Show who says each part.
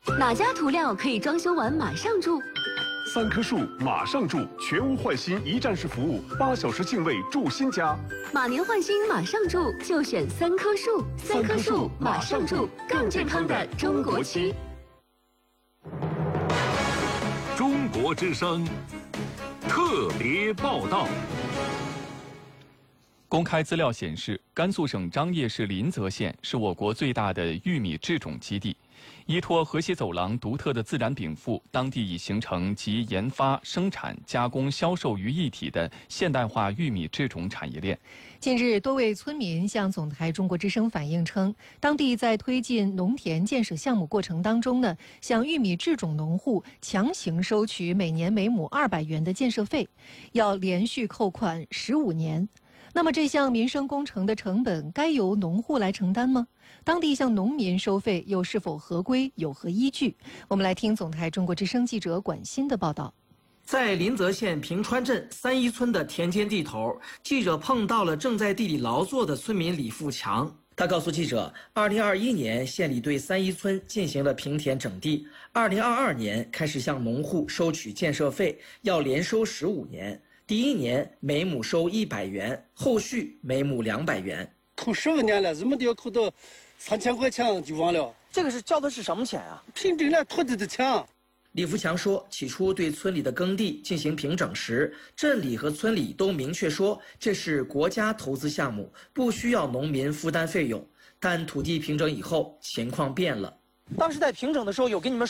Speaker 1: 哪家涂料可以装修完马上住
Speaker 2: ？3棵树马上住，全屋换新一站式服务，8小时净位住新家。
Speaker 1: 马年换新马上住，就选3棵树。3棵树马上住，更健康的中国区。
Speaker 3: 中国之声特别报道。
Speaker 4: 公开资料显示，甘肃省张掖市临泽县是我国最大的玉米制种基地。依托河西走廊独特的自然禀赋，当地已形成集研发、生产、加工、销售于一体的现代化玉米制种产业链。
Speaker 5: 近日，多位村民向总台中国之声反映称，当地在推进农田建设项目过程当中呢，向玉米制种农户强行收取每年每亩200元的建设费，要连续扣款15年。那么这项民生工程的成本该由农户来承担吗？当地向农民收费又是否合规，有何依据？我们来听总台中国之声记者管欣的报道。
Speaker 6: 在临泽县平川镇3·1村的田间地头，记者碰到了正在地里劳作的村民李富强。他告诉记者，2021年县里对3·1村进行了平田整地，2022年开始向农户收取建设费，要连收15年。第1年每亩收100元，后续每亩200元。
Speaker 7: 扣15年了，怎么的要扣到3000块钱就完了？
Speaker 6: 这个是交的是什么钱啊？
Speaker 7: 凭证了土地的钱。
Speaker 6: 李富强说，起初对村里的耕地进行平整时，镇里和村里都明确说这是国家投资项目，不需要农民负担费用。但土地平整以后，情况变了。当时在平整的时候有给你们